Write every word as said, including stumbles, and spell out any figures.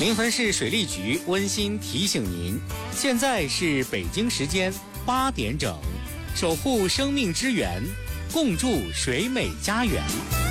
临汾市水利局温馨提醒您，现在是北京时间八点整，守护生命之源，共筑水美家园。